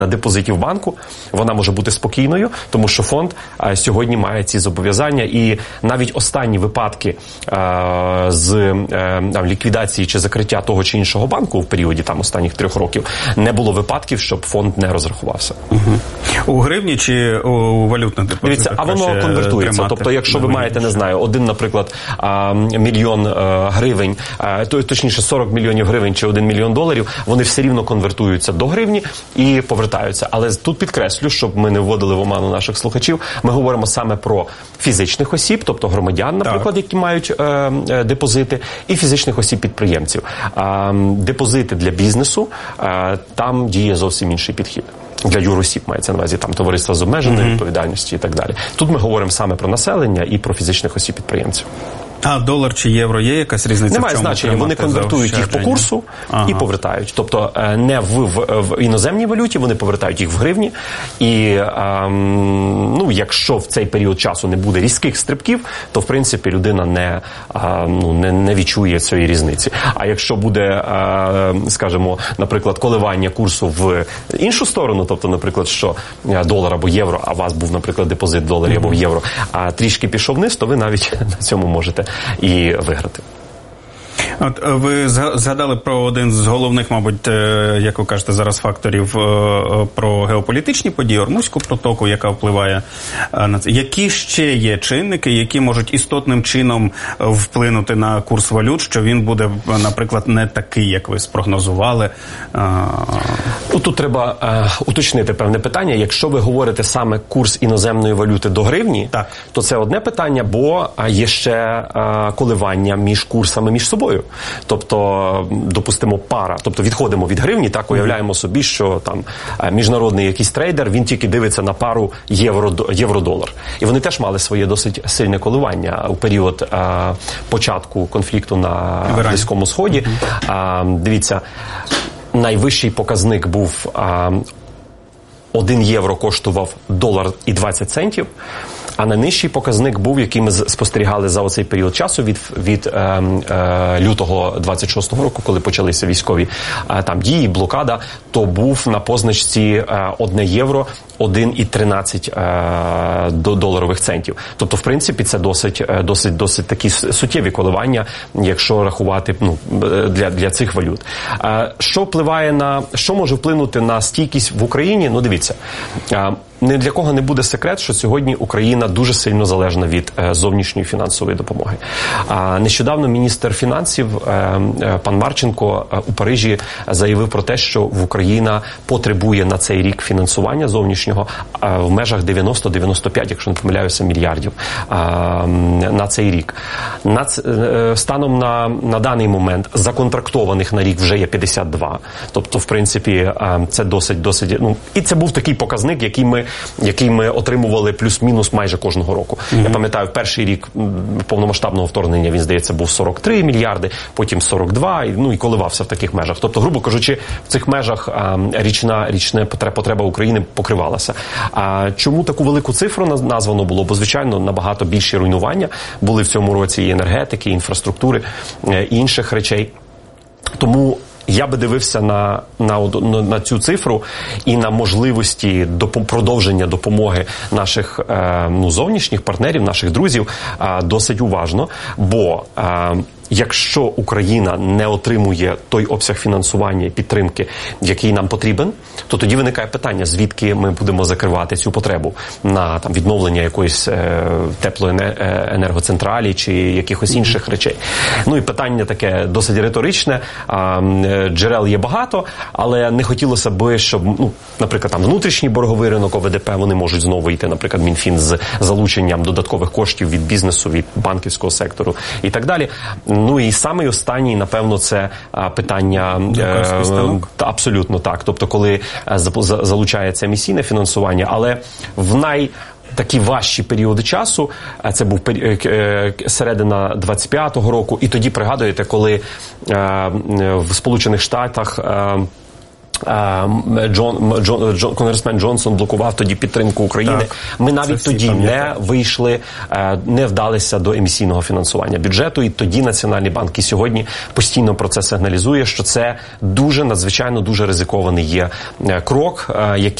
депозитів банку, вона може бути спокійною, тому що фонд сьогодні має ці зобов'язання, і навіть останні випадки з ліквідації чи закриття того чи іншого банку в періоді останніх 3 років не було випадків, щоб фонд не розрахувався. У гривні чи у валютних депозитах? Дивіться, а воно конвертується. Тобто, якщо ви маєте, не знаю, наприклад, мільйон гривень, точніше 40 мільйонів гривень чи 1 мільйон доларів, вони все рівно конвертуються до гривні і повертаються. Але тут підкреслю, щоб ми не вводили в оману наших слухачів, ми говоримо саме про фізичних осіб, тобто громадян, наприклад, які мають депозити, і фізичних осіб-підприємців. Депозити для бізнесу, там діє зовсім інший підхід. Для юросіб мається на увазі товариства з обмеженою відповідальністю і так далі. Тут ми говоримо саме про населення і про фізичних осіб-підприємців. А долар чи євро є якась різниця? Немає значення, вони конвертують їх по курсу і повертають. Тобто не в іноземній валюті, вони повертають їх в гривні. І якщо в цей період часу не буде різких стрибків, то в принципі людина не відчує цієї різниці. А якщо буде, скажімо, наприклад, коливання курсу в іншу сторону, тобто, наприклад, що долар або євро, а у вас був, наприклад, депозит в доларі або в євро, а трішки пішов вниз, то ви навіть на цьому можете і виграти. От ви згадали про один з головних, мабуть, як ви кажете, зараз факторів про геополітичні події, Ормузьку протоку, яка впливає на це. Які ще є чинники, які можуть істотним чином вплинути на курс валют, що він буде, наприклад, не такий, як ви спрогнозували? Тут треба уточнити певне питання. Якщо ви говорите саме курс іноземної валюти до гривні, то це одне питання, бо є ще коливання між курсами між собою. Тобто, допустимо, пара, тобто відходимо від гривні, уявляємо собі, що там міжнародний якийсь трейдер, він тільки дивиться на пару євро-долар. І вони теж мали своє досить сильне коливання у період початку конфлікту на Близькому Сході. Дивіться, найвищий показник був 1 євро коштував $1.20, а найнижчий показник був, який ми спостерігали за оцей період часу від лютого 26-го року, коли почалися військові дії, блокада, то був на позначці 1 євро 1,13 доларових центів. Тобто, в принципі, це досить такі суттєві коливання, якщо рахувати для цих валют. Що може вплинути на стійкість в Україні? Дивіться, ні для кого не буде секрет, що сьогодні Україна дуже сильно залежна від зовнішньої фінансової допомоги. Нещодавно міністр фінансів пан Марченко у Парижі заявив про те, що Україна потребує на цей рік фінансування зовнішнього в межах 90-95, якщо не помиляюся, мільярдів на цей рік. Станом на даний момент законтрактованих на рік вже є 52. Тобто, в принципі, це досить і це був такий показник, який ми отримували плюс-мінус майже кожного року. Я пам'ятаю, в перший рік повномасштабного вторгнення, він, здається, був 43 мільярди, потім 42, і коливався в таких межах. Тобто, грубо кажучи, в цих межах річна потреба України покривалася. Чому таку велику цифру названо було? Бо, звичайно, набагато більші руйнування були в цьому році і енергетики, і інфраструктури, і інших речей. Тому я би дивився на цю цифру і на можливості продовження допомоги наших зовнішніх партнерів, наших друзів досить уважно, бо якщо Україна не отримує той обсяг фінансування і підтримки, який нам потрібен, то тоді виникає питання, звідки ми будемо закривати цю потребу на відновлення якоїсь теплоенергоцентралі чи якихось інших речей. І питання таке досить риторичне, джерел є багато, але не хотілося б, щоб, наприклад, внутрішній борговий ринок ОВДП, вони можуть знову йти, наприклад, Мінфін з залученням додаткових коштів від бізнесу, від банківського сектору і так далі. І самий останній, напевно, це питання абсолютно так. Тобто, коли залучається емісійне фінансування, але в такі важчі періоди часу, це був середина 25-го року, і тоді, пригадуєте, коли в Сполучених Штатах конгресмен Джонсон блокував тоді підтримку України. Так, ми навіть тоді не вийшли, не вдалися до емісійного фінансування бюджету, і тоді Національний банк і сьогодні постійно про це сигналізує, що це дуже надзвичайно дуже ризикований є крок, який